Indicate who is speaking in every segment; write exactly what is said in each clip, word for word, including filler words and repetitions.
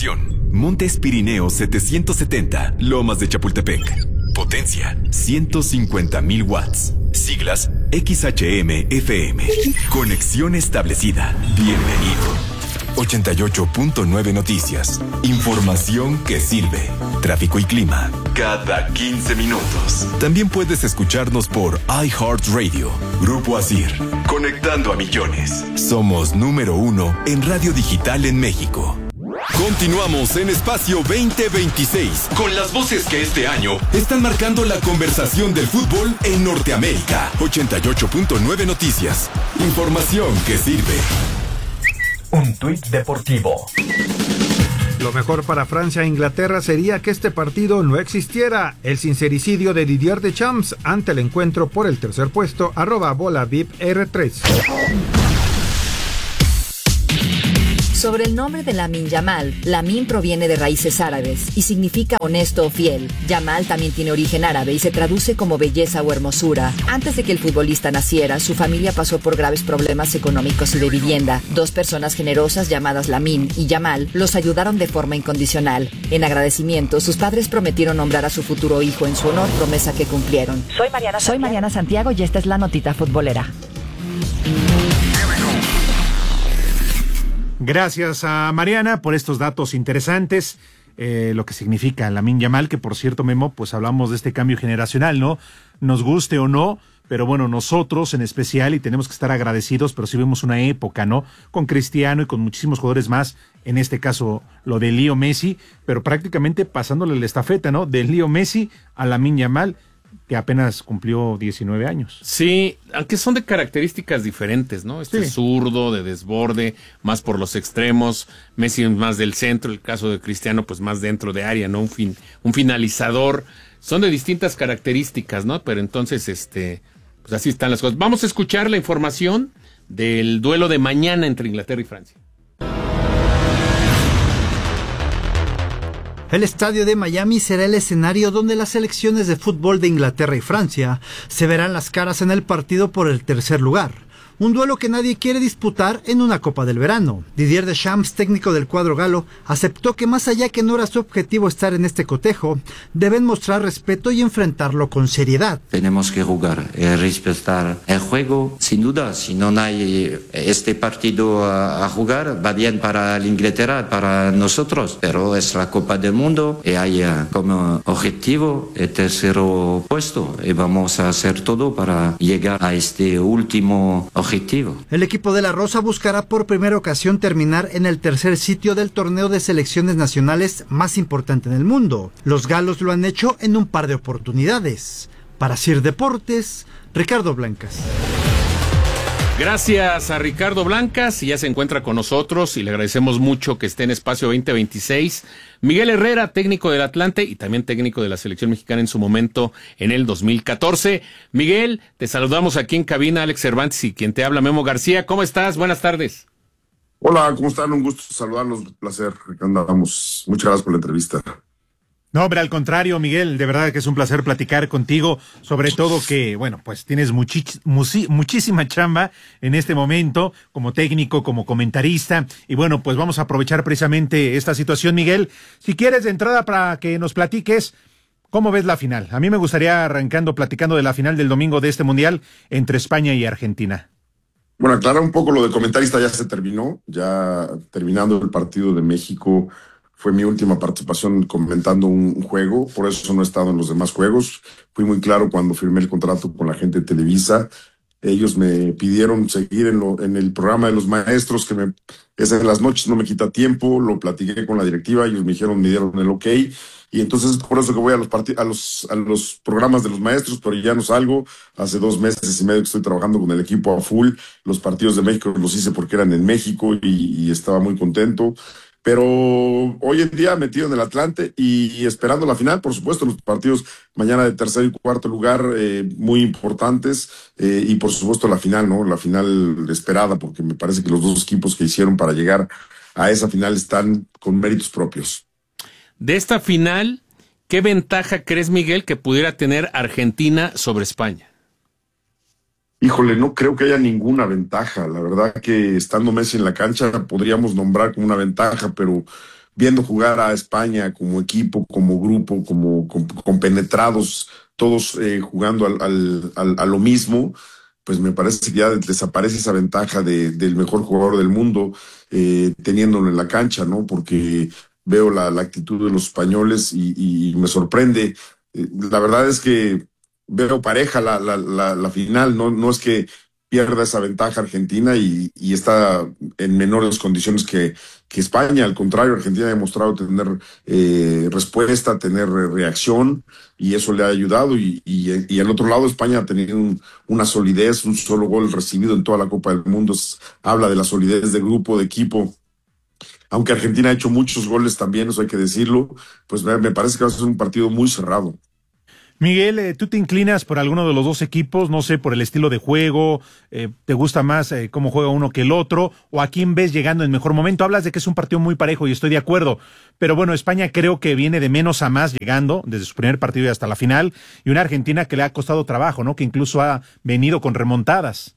Speaker 1: Información. Montes Pirineos setecientos setenta, Lomas de Chapultepec. Potencia, ciento cincuenta mil watts. Siglas, X H M F M. Conexión establecida. Bienvenido. ochenta y ocho punto nueve Noticias. Información que sirve. Tráfico y clima. Cada quince minutos. También puedes escucharnos por iHeartRadio. Grupo Asir. Conectando a millones. Somos número uno en radio digital en México. Continuamos en Espacio veinte veintiséis con las voces que este año están marcando la conversación del fútbol en Norteamérica. ochenta y ocho punto nueve Noticias. Información que sirve.
Speaker 2: Un tuit deportivo.
Speaker 3: Lo mejor para Francia e Inglaterra sería que este partido no existiera. El sincericidio de Didier Deschamps ante el encuentro por el tercer puesto. Arroba bola V I P R tres.
Speaker 4: Sobre el nombre de Lamine Yamal, Lamine proviene de raíces árabes y significa honesto o fiel. Yamal también tiene origen árabe y se traduce como belleza o hermosura. Antes de que el futbolista naciera, su familia pasó por graves problemas económicos y de vivienda. Dos personas generosas llamadas Lamine y Yamal los ayudaron de forma incondicional. En agradecimiento, sus padres prometieron nombrar a su futuro hijo en su honor, promesa que cumplieron.
Speaker 5: Soy Mariana Santiago, Soy Mariana Santiago y esta es la notita futbolera.
Speaker 3: Gracias a Mariana por estos datos interesantes, eh, lo que significa Lamine Yamal, que por cierto, Memo, pues hablamos de este cambio generacional, ¿no? Nos guste o no, pero bueno, nosotros en especial, y tenemos que estar agradecidos, pero sí vemos una época, ¿no? Con Cristiano y con muchísimos jugadores más, en este caso lo de Leo Messi, pero prácticamente pasándole la estafeta, ¿no? De Leo Messi a Lamine Yamal, que apenas cumplió diecinueve años.
Speaker 6: Sí, aunque son de características diferentes, ¿no? Este
Speaker 3: sí.
Speaker 6: es zurdo, de desborde, más por los extremos, Messi más del centro, el caso de Cristiano pues más dentro de área, ¿no? Un fin, un finalizador, son de distintas características, ¿no? Pero entonces, este, pues así están las cosas. Vamos a escuchar la información del duelo de mañana entre Inglaterra y Francia.
Speaker 7: El estadio de Miami será el escenario donde las selecciones de fútbol de Inglaterra y Francia se verán las caras en el partido por el tercer lugar. Un duelo que nadie quiere disputar en una Copa del Verano. Didier Deschamps, técnico del cuadro galo, aceptó que más allá que no era su objetivo estar en este cotejo, deben mostrar respeto y enfrentarlo con seriedad.
Speaker 8: Tenemos que jugar y respetar el juego, sin duda. Si no hay este partido a, a jugar, va bien para la Inglaterra, para nosotros. Pero es la Copa del Mundo y hay como objetivo el tercer puesto. Y vamos a hacer todo para llegar a este último objetivo. Objetivo.
Speaker 7: El equipo de la Rosa buscará por primera ocasión terminar en el tercer sitio del torneo de selecciones nacionales más importante en el mundo. Los galos lo han hecho en un par de oportunidades. Para Sir Deportes, Ricardo Blancas.
Speaker 6: Gracias a Ricardo Blancas, y ya se encuentra con nosotros y le agradecemos mucho que esté en Espacio veinte veintiséis. Miguel Herrera, técnico del Atlante y también técnico de la selección mexicana en su momento en el dos mil catorce. Miguel, te saludamos aquí en cabina, Alex Cervantes y quien te habla, Memo García. ¿Cómo estás? Buenas tardes.
Speaker 9: Hola, ¿cómo están? Un gusto saludarlos, un placer. Acá andamos. Muchas gracias por la entrevista.
Speaker 3: No, hombre, al contrario, Miguel, de verdad que es un placer platicar contigo, sobre todo que, bueno, pues tienes muchich, musi, muchísima chamba en este momento, como técnico, como comentarista, y bueno, pues vamos a aprovechar precisamente esta situación, Miguel. Si quieres de entrada para que nos platiques, ¿cómo ves la final? A mí me gustaría arrancando platicando de la final del domingo de este Mundial entre España y Argentina.
Speaker 9: Bueno, aclarar un poco lo de comentarista, ya se terminó, ya terminando el partido de México. Fue mi última participación comentando un, un juego, por eso no he estado en los demás juegos. Fui muy claro cuando firmé el contrato con la gente de Televisa. Ellos me pidieron seguir en, lo, en el programa de los maestros, que me, es en las noches, no me quita tiempo. Lo platiqué con la directiva, ellos me dijeron, me dieron el ok. Y entonces es por eso que voy a los, part- a los, a los programas de los maestros, pero ya no salgo. Hace dos meses y medio que estoy trabajando con el equipo a full. Los partidos de México los hice porque eran en México y, y estaba muy contento. Pero hoy en día metido en el Atlante y esperando la final, por supuesto, los partidos mañana de tercer y cuarto lugar eh, muy importantes eh, y por supuesto la final, ¿no? La final esperada, porque me parece que los dos equipos que hicieron para llegar a esa final están con méritos propios.
Speaker 6: De esta final, ¿qué ventaja crees, Miguel, que pudiera tener Argentina sobre España?
Speaker 9: Híjole, no creo que haya ninguna ventaja. La verdad que estando Messi en la cancha podríamos nombrar como una ventaja, pero viendo jugar a España como equipo, como grupo, como compenetrados, todos eh, jugando al, al, al, a lo mismo, pues me parece que ya desaparece esa ventaja de, del mejor jugador del mundo, eh, teniéndolo en la cancha, ¿no? Porque veo la, la actitud de los españoles y, y me sorprende. Eh, la verdad es que veo pareja la, la, la, la final, no, no es que pierda esa ventaja Argentina y, y está en menores condiciones que, que España. Al contrario, Argentina ha demostrado tener eh, respuesta, tener reacción, y eso le ha ayudado. Y, y, y al otro lado, España ha tenido un, una solidez, un solo gol recibido en toda la Copa del Mundo. Es, habla de la solidez de grupo, de equipo. Aunque Argentina ha hecho muchos goles también, eso hay que decirlo, pues me parece que va a ser un partido muy cerrado.
Speaker 3: Miguel, eh, ¿tú te inclinas por alguno de los dos equipos? No sé, por el estilo de juego, eh, ¿te gusta más eh, cómo juega uno que el otro? ¿O a quién ves llegando en mejor momento? Hablas de que es un partido muy parejo y estoy de acuerdo, pero bueno, España creo que viene de menos a más llegando desde su primer partido y hasta la final, y una Argentina que le ha costado trabajo, ¿no? Que incluso ha venido con remontadas.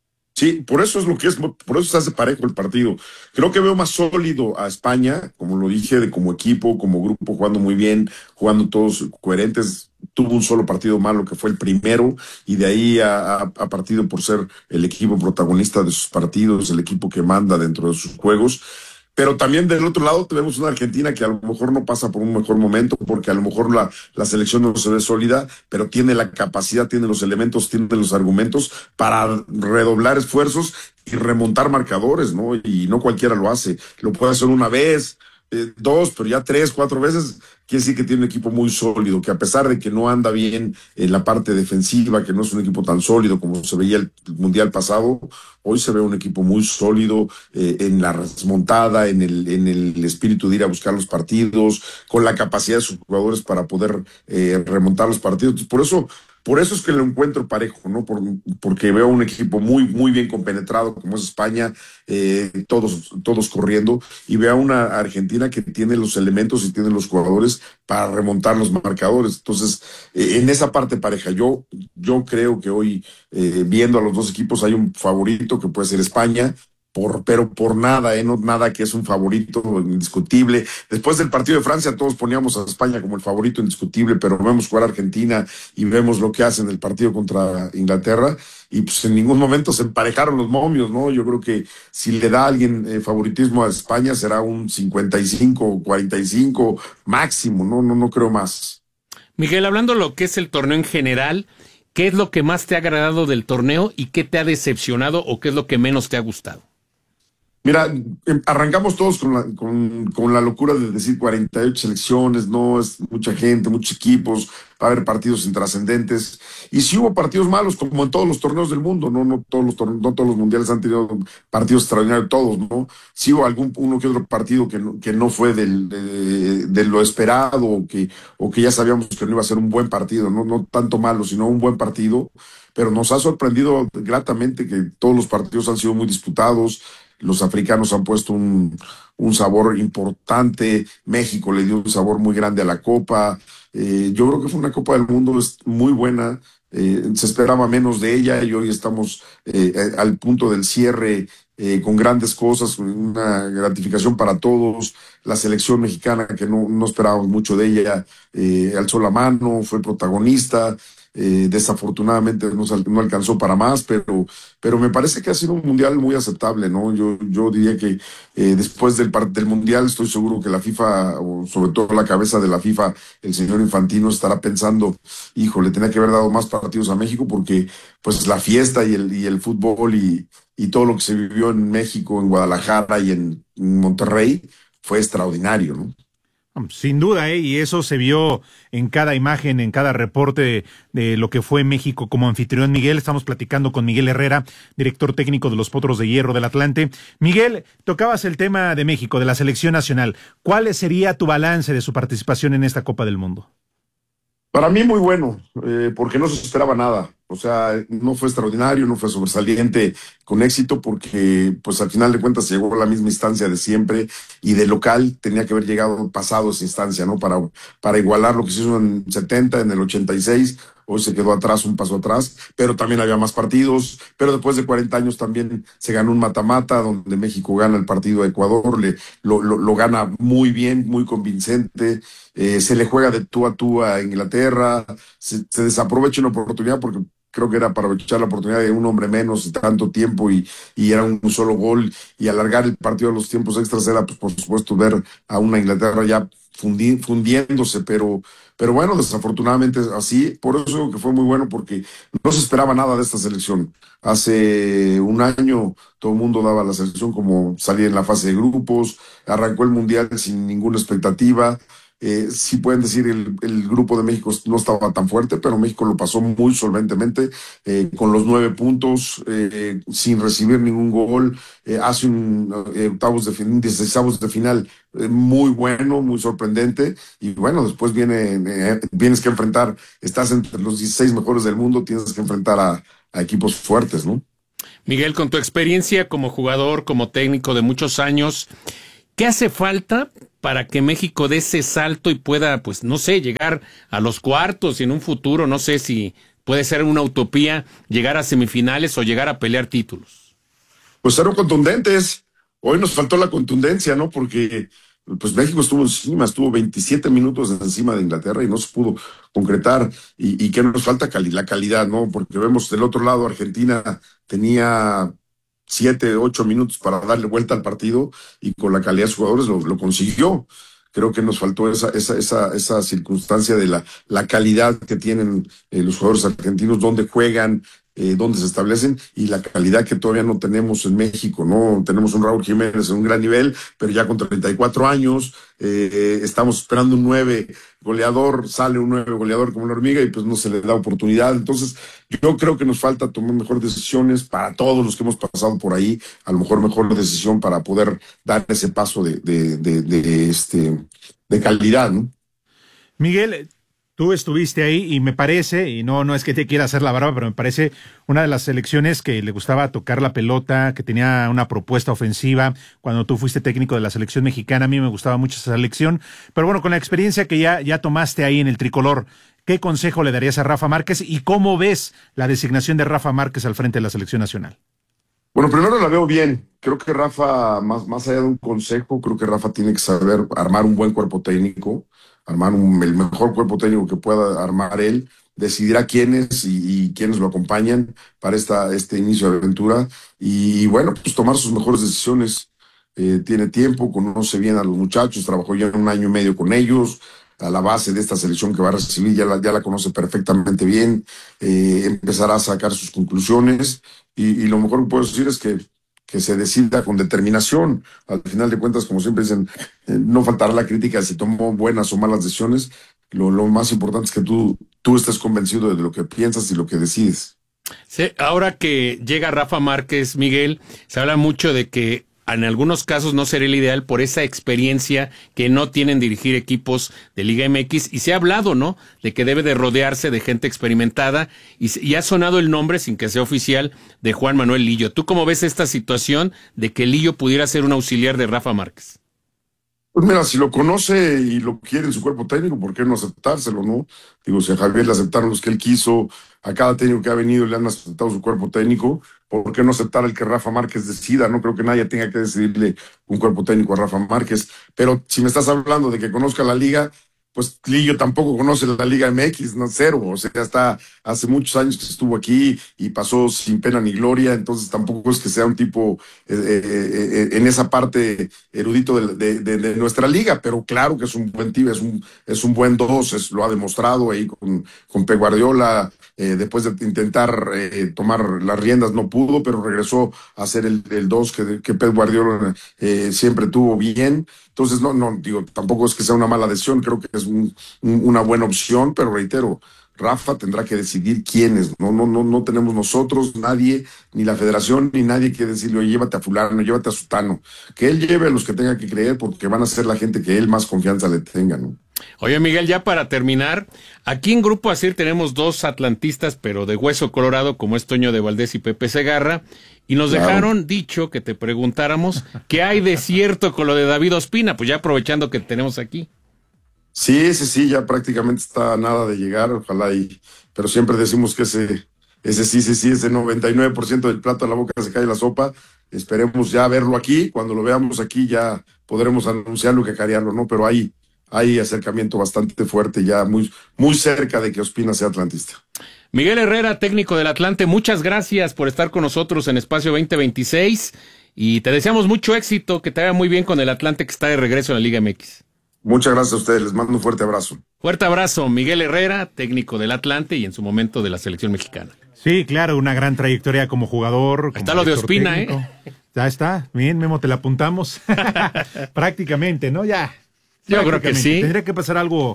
Speaker 9: Sí, por eso es lo que es, por eso se hace parejo el partido. Creo que veo más sólido a España, como lo dije, de como equipo, como grupo, jugando muy bien, jugando todos coherentes. Tuvo un solo partido malo que fue el primero, y de ahí ha, ha, ha partido por ser el equipo protagonista de sus partidos, el equipo que manda dentro de sus juegos. Pero también del otro lado tenemos una Argentina que a lo mejor no pasa por un mejor momento, porque a lo mejor la, la selección no se ve sólida, pero tiene la capacidad, tiene los elementos, tiene los argumentos para redoblar esfuerzos y remontar marcadores, ¿no? Y no cualquiera lo hace. Lo puede hacer una vez, eh, dos, pero ya tres, cuatro veces. Quiere decir que tiene un equipo muy sólido, que a pesar de que no anda bien en la parte defensiva, que no es un equipo tan sólido como se veía el Mundial pasado, hoy se ve un equipo muy sólido eh, en la remontada, en el, en el espíritu de ir a buscar los partidos, con la capacidad de sus jugadores para poder eh, remontar los partidos. Entonces, por eso Por eso es que lo encuentro parejo, ¿no? Por, porque veo un equipo muy, muy bien compenetrado, como es España, eh, todos, todos corriendo, y veo una Argentina que tiene los elementos y tiene los jugadores para remontar los marcadores. Entonces, eh, en esa parte pareja, yo, yo creo que hoy, eh, viendo a los dos equipos, hay un favorito que puede ser España, Por, pero por nada, ¿eh? No, nada que es un favorito indiscutible. Después del partido de Francia todos poníamos a España como el favorito indiscutible, pero vemos jugar a Argentina y vemos lo que hacen en el partido contra Inglaterra, y pues en ningún momento se emparejaron los momios, ¿no? Yo creo que si le da a alguien eh, favoritismo a España será un cincuenta y cinco, cuarenta y cinco máximo, no, no, no creo más.
Speaker 6: Miguel, hablando de lo que es el torneo en general, ¿qué es lo que más te ha agradado del torneo y qué te ha decepcionado o qué es lo que menos te ha gustado?
Speaker 9: Mira, arrancamos todos con la, con, con la locura de decir cuarenta y ocho selecciones, no es mucha gente, muchos equipos, va a haber partidos intrascendentes, y sí hubo partidos malos, como en todos los torneos del mundo, no, no todos los torneos, no todos los mundiales han tenido partidos extraordinarios, todos, ¿no? Sí hubo algún uno que otro partido que no, que no fue del, de, de lo esperado, o que, o que ya sabíamos que no iba a ser un buen partido, no, no tanto malo, sino un buen partido, pero nos ha sorprendido gratamente que todos los partidos han sido muy disputados. Los africanos han puesto un, un sabor importante. México le dio un sabor muy grande a la Copa. Eh, yo creo que fue una Copa del Mundo es muy buena. Eh, se esperaba menos de ella y hoy estamos eh, al punto del cierre eh, con grandes cosas, una gratificación para todos. La selección mexicana, que no, no esperábamos mucho de ella, eh, alzó la mano, fue protagonista. Eh, desafortunadamente no, no alcanzó para más, pero, pero me parece que ha sido un mundial muy aceptable, ¿no? Yo, yo diría que eh, después del, del mundial estoy seguro que la FIFA, o sobre todo la cabeza de la FIFA, el señor Infantino, estará pensando, híjole, tenía que haber dado más partidos a México, porque pues la fiesta y el, y el fútbol y, y todo lo que se vivió en México, en Guadalajara y en, en Monterrey fue extraordinario, ¿no?
Speaker 3: Sin duda, ¿eh? Y eso se vio en cada imagen, en cada reporte de, de lo que fue México como anfitrión. Miguel, estamos platicando con Miguel Herrera, director técnico de los Potros de Hierro del Atlante. Miguel, tocabas el tema de México, de la selección nacional. ¿Cuál sería tu balance de su participación en esta Copa del Mundo?
Speaker 9: Para mí muy bueno, eh, porque no se esperaba nada. O sea, no fue extraordinario, no fue sobresaliente con éxito, porque pues al final de cuentas llegó a la misma instancia de siempre, y de local tenía que haber llegado pasado esa instancia, ¿no? Para, para igualar lo que se hizo en setenta, en el ochenta y seis. hoy se quedó atrás, un paso atrás, pero también había más partidos, pero después de cuarenta años también se ganó un mata-mata, donde México gana el partido a Ecuador, le, lo, lo, lo gana muy bien, muy convincente, eh, se le juega de tú a tú a Inglaterra, se, se desaprovecha una oportunidad porque creo que era para aprovechar la oportunidad de un hombre menos de tanto tiempo y, y era un solo gol, y alargar el partido a los tiempos extras era, pues, por supuesto, ver a una Inglaterra ya fundi, fundiéndose, pero, pero bueno, desafortunadamente así. Por eso que fue muy bueno, porque no se esperaba nada de esta selección. Hace un año todo el mundo daba a la selección como salir en la fase de grupos, arrancó el Mundial sin ninguna expectativa. Eh, sí pueden decir el, el grupo de México no estaba tan fuerte, pero México lo pasó muy solventemente, eh, con los nueve puntos, eh, sin recibir ningún gol, eh, hace un eh, octavos de final, dieciseisavos de final eh, muy bueno, muy sorprendente, y bueno, después viene, eh, tienes que enfrentar, estás entre los dieciséis mejores del mundo, tienes que enfrentar a, a equipos fuertes, ¿no?
Speaker 6: Miguel, con tu experiencia como jugador, como técnico de muchos años, ¿qué hace falta para que México dé ese salto y pueda, pues, no sé, llegar a los cuartos y en un futuro, no sé si puede ser una utopía, llegar a semifinales o llegar a pelear títulos?
Speaker 9: Pues fueron contundentes. Hoy nos faltó la contundencia, ¿no? Porque pues México estuvo encima, estuvo veintisiete minutos encima de Inglaterra y no se pudo concretar. ¿Y, y qué nos falta? Cali- la calidad, ¿no? Porque vemos del otro lado, Argentina tenía siete, ocho minutos para darle vuelta al partido y con la calidad de sus jugadores lo, lo consiguió. Creo que nos faltó esa, esa, esa, esa circunstancia de la, la calidad que tienen eh, los jugadores argentinos, dónde juegan, eh, dónde se establecen, y la calidad que todavía no tenemos en México, ¿no? Tenemos un Raúl Jiménez en un gran nivel, pero ya con treinta y cuatro años, eh, estamos esperando un nueve goleador, sale un nueve goleador como una hormiga y pues no se le da oportunidad. Entonces yo creo que nos falta tomar mejores decisiones para todos los que hemos pasado por ahí, a lo mejor mejor decisión para poder dar ese paso de, de, de, de, este, de calidad, ¿no?
Speaker 3: Miguel, tú estuviste ahí y me parece, y no, no es que te quiera hacer la barba, pero me parece una de las selecciones que le gustaba tocar la pelota, que tenía una propuesta ofensiva. Cuando tú fuiste técnico de la selección mexicana, a mí me gustaba mucho esa selección. Pero bueno, con la experiencia que ya, ya tomaste ahí en el tricolor, ¿qué consejo le darías a Rafa Márquez y cómo ves la designación de Rafa Márquez al frente de la selección nacional?
Speaker 9: Bueno, primero la veo bien. Creo que Rafa, más, más allá de un consejo, creo que Rafa tiene que saber armar un buen cuerpo técnico, armar un, el mejor cuerpo técnico que pueda armar él, decidirá quiénes y, y quiénes lo acompañan para esta, este inicio de aventura y, bueno, pues tomar sus mejores decisiones. Eh, tiene tiempo, conoce bien a los muchachos, trabajó ya un año y medio con ellos, a la base de esta selección que va a recibir, ya la, ya la conoce perfectamente bien, eh, empezará a sacar sus conclusiones y, y lo mejor que puedo decir es que, que se decida con determinación. Al final de cuentas, como siempre dicen, eh, no faltará la crítica si tomó buenas o malas decisiones. Lo, lo más importante es que tú, tú estés convencido de lo que piensas y lo que decides.
Speaker 6: Sí, ahora que llega Rafa Márquez, Miguel, se habla mucho de que en algunos casos no sería el ideal por esa experiencia que no tienen dirigir equipos de Liga M X, y se ha hablado, ¿no?, de que debe de rodearse de gente experimentada, y, y ha sonado el nombre, sin que sea oficial, de Juan Manuel Lillo. ¿Tú cómo ves esta situación de que Lillo pudiera ser un auxiliar de Rafa Márquez?
Speaker 9: Pues mira, si lo conoce y lo quiere en su cuerpo técnico, ¿por qué no aceptárselo, no? Digo, si a Javier le aceptaron los que él quiso, a cada técnico que ha venido le han aceptado su cuerpo técnico, ¿por qué no aceptar el que Rafa Márquez decida? No creo que nadie tenga que decidirle un cuerpo técnico a Rafa Márquez, pero si me estás hablando de que conozca la liga, pues Lillo tampoco conoce la Liga M X, no, cero, o sea, está hace muchos años que estuvo aquí y pasó sin pena ni gloria, entonces tampoco es que sea un tipo eh, eh, en esa parte erudito de, de, de nuestra liga, pero claro que es un buen tipo, es un, es un buen dos, es, lo ha demostrado ahí con, con Pep Guardiola, eh, después de intentar eh, tomar las riendas no pudo, pero regresó a ser el, el dos que, que Pep Guardiola eh, siempre tuvo bien. Entonces, no, no, digo, tampoco es que sea una mala decisión, creo que es un, un, una buena opción, pero reitero, Rafa tendrá que decidir quiénes, no, no, no, no tenemos nosotros, nadie, ni la federación, ni nadie que decirle, oye, llévate a fulano, llévate a sutano, que él lleve a los que tenga que creer, porque van a ser la gente que él más confianza le tenga, ¿no?
Speaker 6: Oye, Miguel, ya para terminar, aquí en Grupo Asir tenemos dos atlantistas, pero de hueso colorado, como es Toño de Valdés y Pepe Segarra, y nos claro. dejaron dicho que te preguntáramos qué hay de cierto con lo de David Ospina, pues ya aprovechando que tenemos aquí.
Speaker 9: Sí, sí, sí, ya prácticamente está a nada de llegar, ojalá y... Pero siempre decimos que ese, ese sí, sí, sí, ese noventa y nueve por ciento del plato a la boca se cae la sopa. Esperemos ya verlo aquí, cuando lo veamos aquí ya podremos anunciarlo y cacarearlo, ¿no? Pero hay, hay acercamiento bastante fuerte ya, muy, muy cerca de que Ospina sea atlantista.
Speaker 6: Miguel Herrera, técnico del Atlante, muchas gracias por estar con nosotros en Espacio veinte veintiséis y te deseamos mucho éxito, que te vaya muy bien con el Atlante que está de regreso en la Liga M X.
Speaker 9: Muchas gracias a ustedes, les mando un fuerte abrazo.
Speaker 6: Fuerte abrazo, Miguel Herrera, técnico del Atlante y en su momento de la selección mexicana.
Speaker 3: Sí, claro, una gran trayectoria como jugador. Como
Speaker 6: está lo de Ospina,
Speaker 3: técnico.
Speaker 6: ¿eh?
Speaker 3: Ya está, bien, Memo, te la apuntamos. Prácticamente, ¿no? Ya.
Speaker 6: Yo creo que sí.
Speaker 3: Tendría que pasar algo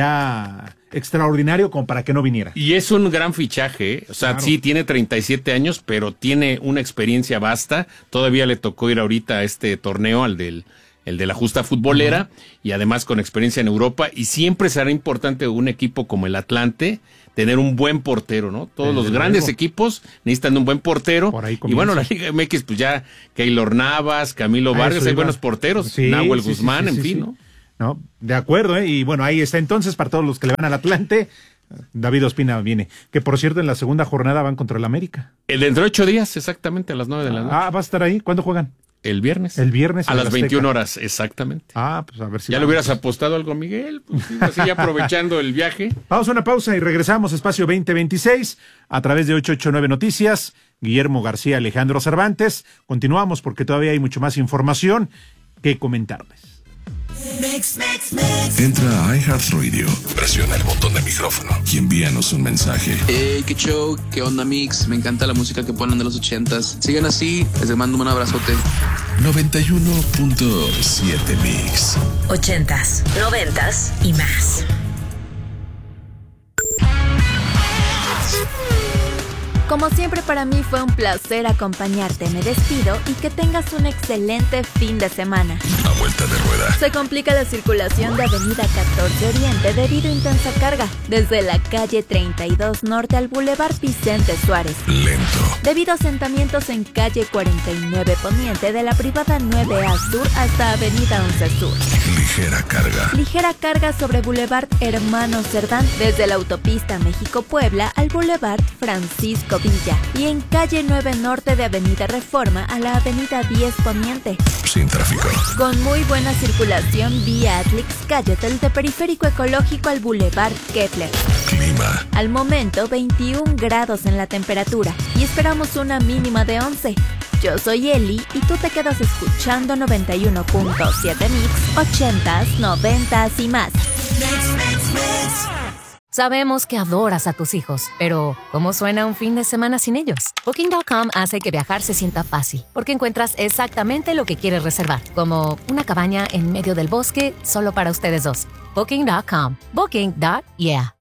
Speaker 3: ya extraordinario como para que no viniera.
Speaker 6: Y es un gran fichaje, ¿eh? O sea, claro. Sí, tiene treinta y siete años, pero tiene una experiencia vasta. Todavía le tocó ir ahorita a este torneo, al del el de la justa futbolera, uh-huh. y además con experiencia en Europa, y siempre será importante un equipo como el Atlante tener un buen portero, ¿no? Todos Desde los grandes luego. equipos necesitan un buen portero, y bueno, la Liga M X, pues ya Keylor Navas, Camilo Vargas, hay buenos porteros, sí, Nahuel sí, Guzmán, sí, sí, en sí, fin, sí. ¿no?
Speaker 3: No, de acuerdo, ¿eh? Y bueno, ahí está entonces para todos los que le van al Atlante. David Ospina viene, que por cierto en la segunda jornada van contra el América.
Speaker 6: El dentro de ocho días, exactamente, a las nueve de la noche.
Speaker 3: Ah, va a estar ahí, ¿cuándo juegan?
Speaker 6: El viernes.
Speaker 3: El viernes.
Speaker 6: A las veintiuna horas, exactamente.
Speaker 3: Ah, pues a ver si...
Speaker 6: ¿Ya
Speaker 3: vamos.
Speaker 6: le hubieras apostado algo, Miguel? Pues, sí, así ya aprovechando el viaje.
Speaker 3: Vamos a una pausa y regresamos, Espacio veinte veintiséis, a través de ochocientos ochenta y nueve Noticias, Guillermo García, Alejandro Cervantes. Continuamos porque todavía hay mucho más información que comentarles.
Speaker 10: Mix, mix, mix. Entra a iHeartRadio, presiona el botón de micrófono y envíanos un mensaje.
Speaker 11: Hey, qué show, qué onda, Mix. Me encanta la música que ponen de los ochentas. Sigan así, les mando un abrazote.
Speaker 10: noventa y uno punto siete Mix.
Speaker 12: Ochentas, noventas y más.
Speaker 13: Como siempre, para mí fue un placer acompañarte. Me despido y que tengas un excelente fin de semana.
Speaker 10: A vuelta de rueda.
Speaker 13: Se complica la circulación de Avenida catorce Oriente debido a intensa carga, desde la calle treinta y dos Norte al Boulevard Vicente Suárez.
Speaker 10: Lento.
Speaker 13: Debido a asentamientos en calle cuarenta y nueve Poniente de la privada nueve A Sur hasta Avenida once Sur.
Speaker 10: Ligera carga.
Speaker 13: Ligera carga sobre Boulevard Hermano Cerdán, desde la autopista México-Puebla al Boulevard Francisco Villa, y en calle nueve Norte de Avenida Reforma a la Avenida diez Poniente.
Speaker 10: Sin tráfico.
Speaker 13: Con muy buena circulación vía Atlix Cayetel de Periférico Ecológico al Boulevard Kepler.
Speaker 10: Clima.
Speaker 13: Al momento veintiún grados en la temperatura y esperamos una mínima de once. Yo soy Eli y tú te quedas escuchando noventa y uno punto siete Mix, ochentas, noventas y más.
Speaker 12: Mix, mix, mix. Sabemos que adoras a tus hijos, pero ¿cómo suena un fin de semana sin ellos? Booking punto com hace que viajar se sienta fácil, porque encuentras exactamente lo que quieres reservar, como una cabaña en medio del bosque solo para ustedes dos. Booking punto com. Booking. Yeah.